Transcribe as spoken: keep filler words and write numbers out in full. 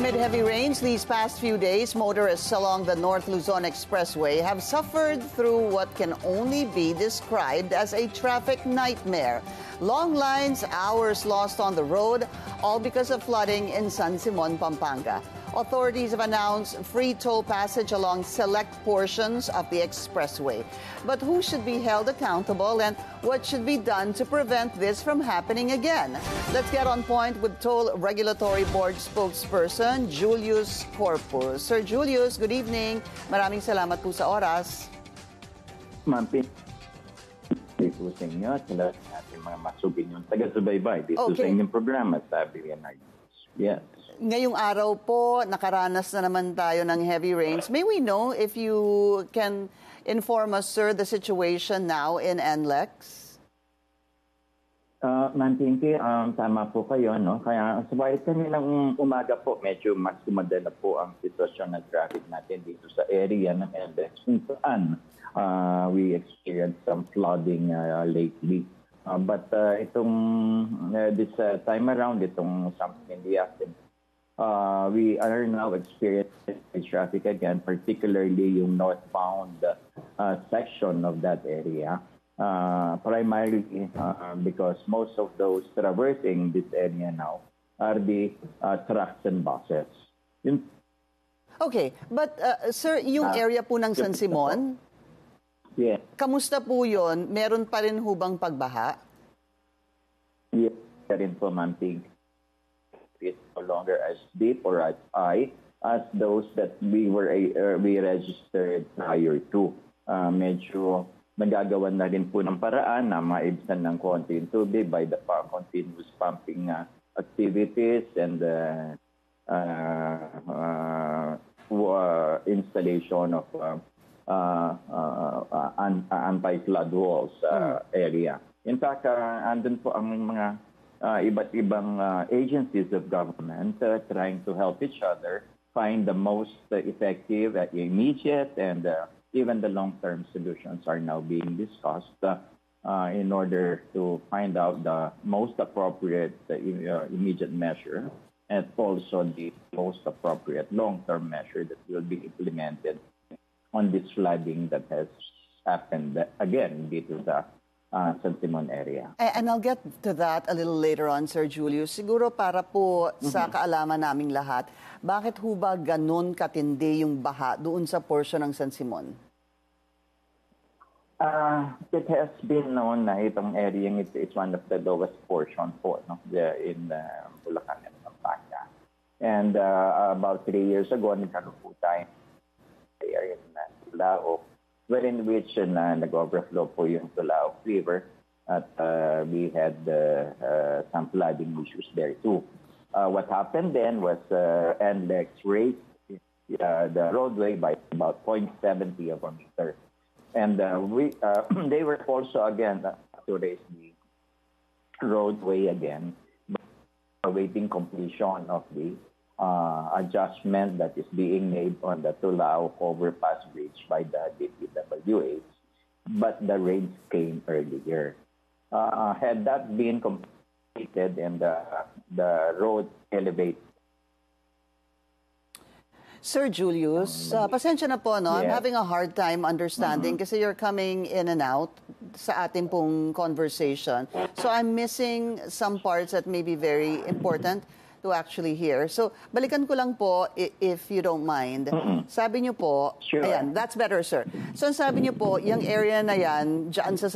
Amid heavy rains these past few days, motorists along the North Luzon Expressway have suffered through what can only be described as a traffic nightmare. Long lines, hours lost on the road, all because of flooding in San Simon, Pampanga. Authorities have announced free toll passage along select portions of the expressway. But who should be held accountable and what should be done to prevent this from happening again? Let's get on point with Toll Regulatory Board spokesperson Julius Corpus. Sir Julius, good evening. Maraming salamat po sa oras. Ma'am, dito sa inyo at sa lahat ng ating mga masugin yung taga-subaybay dito okay. sa inyong programa sa B N I. Yes. Ngayong araw po, nakaranas na naman tayo ng heavy rains. May we know if you can inform us, sir, the situation now in N L E X? Uh, Ma'am Pinky, um, tama po kayo, no? Kaya sa bawat kanilang umaga po, medyo mas kumadala po ang sitwasyon ng traffic natin dito sa area ng N L E X. Kung saan uh, we experienced some flooding uh, lately. Uh, but uh, itong uh, this uh, time around, itong something in the afternoon, Uh, we are now experiencing traffic again, particularly yung northbound uh, section of that area, uh, primarily uh, because most of those traversing this area now are the uh, trucks and buses. Yun. Okay, but uh, sir, yung uh, area po ng San Simon, yeah. kamusta po yun? Meron pa rin hubang pagbaha? Yes, rin po, Ma'am Pig. It's no longer as deep or as high as those that we were uh, we registered prior to. Uh, medyo nagagawan na rin po ng paraan na maibsan ng konti yung tubig by the continuous pumping uh, activities and uh, uh, uh, installation of uh, uh, uh, anti-flood walls uh, area. In fact, uh, andun po ang mga Uh, iba't ibang uh, agencies of government uh, trying to help each other find the most uh, effective, uh, immediate, and uh, even the long-term solutions are now being discussed uh, uh, in order to find out the most appropriate uh, immediate measure and also the most appropriate long-term measure that will be implemented on this flooding that has happened again dito sa Uh, San Simon area. And I'll get to that a little later on, Sir Julius. Siguro para po mm-hmm. sa kaalaman naming lahat, bakit ho ba ganun katindi yung baha doon sa portion ng San Simon? Uh, it has been known na itong area it's, it's one of the lowest portion po no, in uh, Bulacan and Pampanga. And uh, about three years ago, nagkaroon po tayo sa area na Tulao, wherein which uh, nag-overflow po yung Tulao River at uh, we had uh, uh, some flooding issues there too. Uh, what happened then was uh, N L E X raised uh, the roadway by about zero point seven zero of a meter. And uh, we uh, they were also again uh, to raise the roadway again, awaiting completion of the Uh, adjustment that is being made on the Tulao overpass bridge by the D P W H, but the rains came earlier. Uh, had that been completed and the, the road elevated. Sir Julius, uh, pasensya na po, no? Yes. I'm having a hard time understanding mm-hmm. kasi you're coming in and out sa ating pong conversation. So I'm missing some parts that may be very important to actually hear. So, balikan ko lang po, if you don't mind. Mm-mm. Sabi niyo po, sure. Ayan, that's better, sir. So, sabi niyo po, yung area na yan, dyan sa